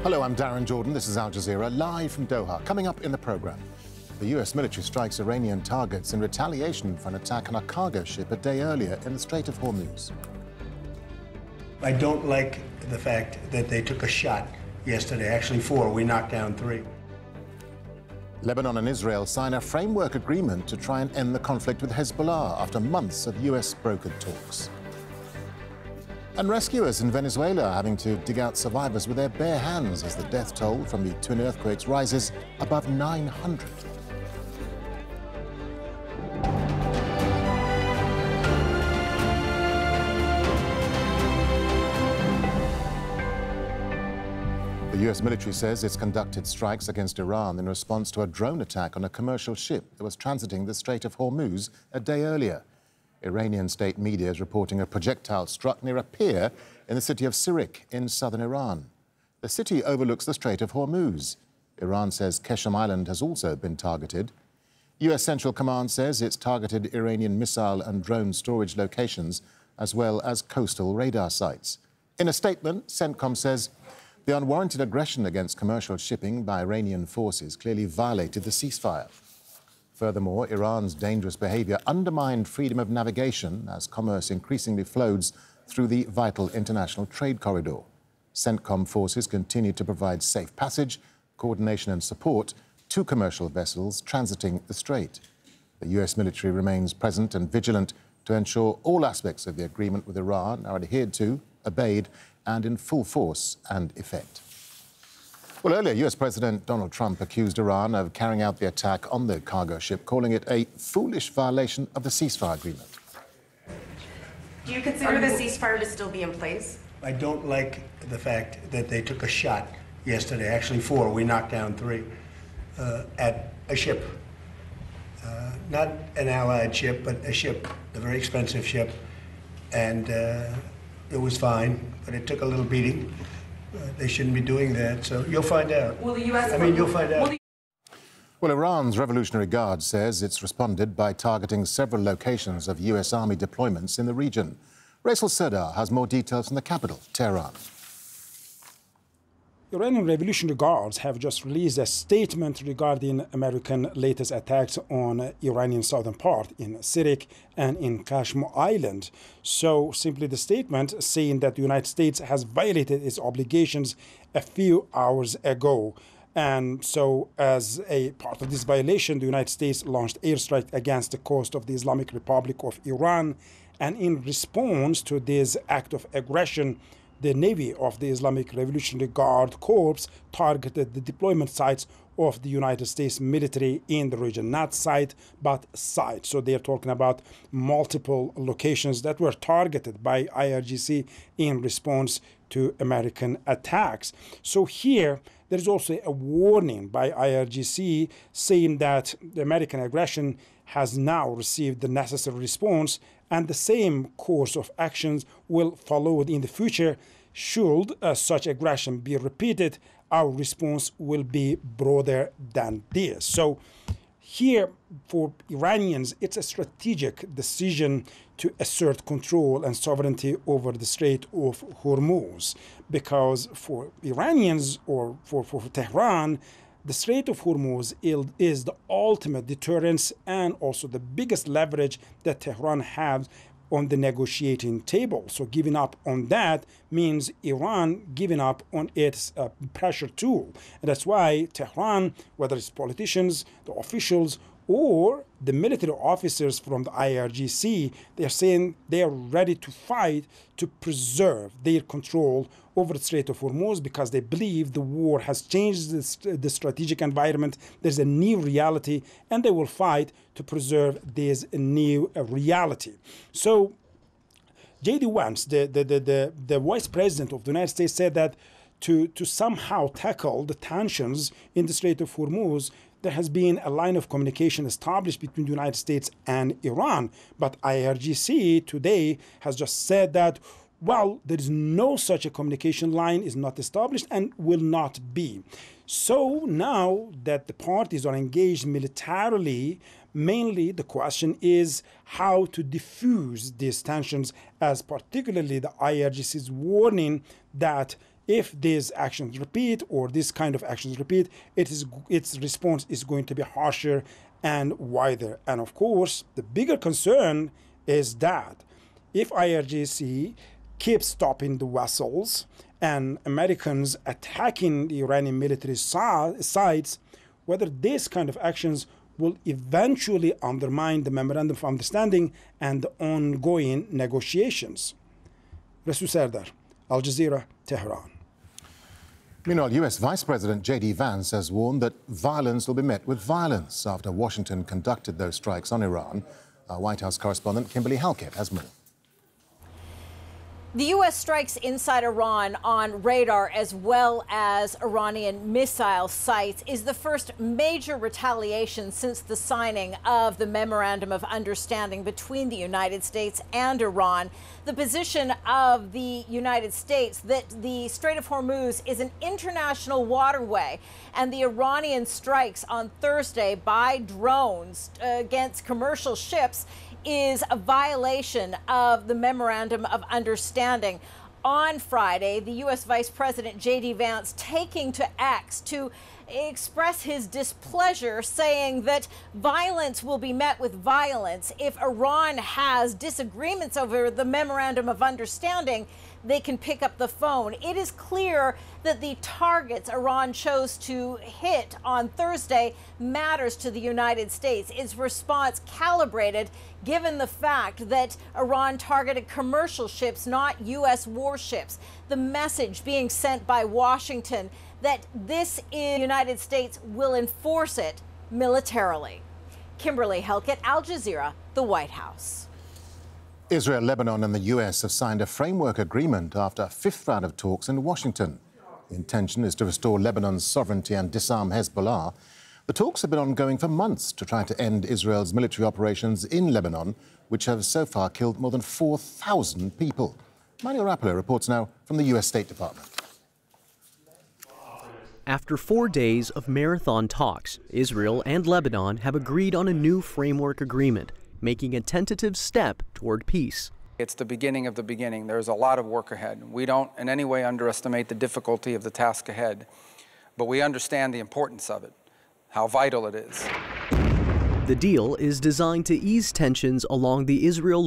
Hello, I'm Darren Jordan. This is Al Jazeera, live from Doha. Coming up in the programme, the US military strikes Iranian targets in retaliation for an attack on a cargo ship a day earlier in the Strait of Hormuz. I don't like the fact that they took a shot yesterday, actually 4. We knocked down 3. Lebanon and Israel sign a framework agreement to try and end the conflict with Hezbollah after months of US brokered talks. And rescuers in Venezuela are having to dig out survivors with their bare hands as the death toll from the twin earthquakes rises above 900. The US military says it's conducted strikes against Iran in response to a drone attack on a commercial ship that was transiting the Strait of Hormuz a day earlier. Iranian state media is reporting a projectile struck near a pier in the city of Sirik in southern Iran. The city overlooks the Strait of Hormuz. Iran says Keshem Island has also been targeted. US Central Command says it's targeted Iranian missile and drone storage locations as well as coastal radar sites. In a statement, CENTCOM says the unwarranted aggression against commercial shipping by Iranian forces clearly violated the ceasefire. Furthermore, Iran's dangerous behavior undermined freedom of navigation as commerce increasingly flows through the vital international trade corridor. CENTCOM forces continue to provide safe passage, coordination and support to commercial vessels transiting the strait. The US military remains present and vigilant to ensure all aspects of the agreement with Iran are adhered to, obeyed, and in full force and effect. Well, earlier, US President Donald Trump accused Iran of carrying out the attack on the cargo ship, calling it a foolish violation of the ceasefire agreement. Do you consider the ceasefire to still be in place? I don't like the fact that they took a shot yesterday, actually 4. We knocked down 3 at a ship. Not an allied ship, but a ship, a very expensive ship. And it was fine, but it took a little beating. They shouldn't be doing that, so you'll find out. Will the U.S. You'll find out. Well, Iran's Revolutionary Guard says it's responded by targeting several locations of US Army deployments in the region. Raisal Serdar has more details from the capital, Tehran. Iranian Revolutionary Guards have just released a statement regarding American latest attacks on Iranian southern part in Sirik and in Keshem Island. So simply the statement saying that the United States has violated its obligations a few hours ago. And so as a part of this violation, the United States launched airstrike against the coast of the Islamic Republic of Iran. And in response to this act of aggression, the Navy of the Islamic Revolutionary Guard Corps targeted the deployment sites of the United States military in the region. Not site, but site. So they're talking about multiple locations that were targeted by IRGC in response to American attacks. So here, there is also a warning by IRGC saying that the American aggression has now received the necessary response, and the same course of actions will follow in the future. Should such aggression be repeated, our response will be broader than this. So here, for Iranians, it's a strategic decision to assert control and sovereignty over the Strait of Hormuz, because for Iranians or for Tehran, the Strait of Hormuz is the ultimate deterrence and also the biggest leverage that Tehran has on the negotiating table. So giving up on that means Iran giving up on its pressure tool. And that's why Tehran, whether it's politicians, the officials, or the military officers from the IRGC, they're saying they are ready to fight to preserve their control over the Strait of Hormuz because they believe the war has changed the strategic environment. There's a new reality, and they will fight to preserve this new reality. So J.D. Vance, the Vice President of the United States, said that to somehow tackle the tensions in the Strait of Hormuz, there has been a line of communication established between the United States and Iran. But IRGC today has just said that, well, there is no such a communication line, is not established and will not be. So now that the parties are engaged militarily, mainly the question is how to diffuse these tensions, as particularly the IRGC's warning that if these actions repeat or this kind of actions repeat, its response is going to be harsher and wider. And of course, the bigger concern is that if IRGC keeps stopping the vessels and Americans attacking the Iranian military sites, whether this kind of actions will eventually undermine the Memorandum of Understanding and the ongoing negotiations. Rasul Sardar, Al Jazeera, Tehran. Meanwhile, US Vice President J.D. Vance has warned that violence will be met with violence after Washington conducted those strikes on Iran. Our White House correspondent Kimberly Halkett has more. The U.S. strikes inside Iran on radar as well as Iranian missile sites is the first major retaliation since the signing of the Memorandum of Understanding between the United States and Iran. The position of the United States that the Strait of Hormuz is an international waterway, and the Iranian strikes on Thursday by drones against commercial ships is a violation of the Memorandum of Understanding. On Friday, the U.S. Vice President J.D. Vance taking to X to express his displeasure, saying that violence will be met with violence. If Iran has disagreements over the Memorandum of Understanding, they can pick up the phone. It is clear that the targets Iran chose to hit on Thursday matters to the United States. Its response calibrated given the fact that Iran targeted commercial ships, not U.S. warships. The message being sent by Washington that this is the United States will enforce it militarily. Kimberly Halkett, Al Jazeera, the White House. Israel, Lebanon and the US have signed a framework agreement after a fifth round of talks in Washington. The intention is to restore Lebanon's sovereignty and disarm Hezbollah. The talks have been ongoing for months to try to end Israel's military operations in Lebanon, which have so far killed more than 4,000 people. Mario Rapolo reports now from the US State Department. After 4 days of marathon talks, Israel and Lebanon have agreed on a new framework agreement, making a tentative step toward peace. It's the beginning of the beginning. There's a lot of work ahead. We don't in any way underestimate the difficulty of the task ahead, but we understand the importance of it, how vital it is. The deal is designed to ease tensions along the Israel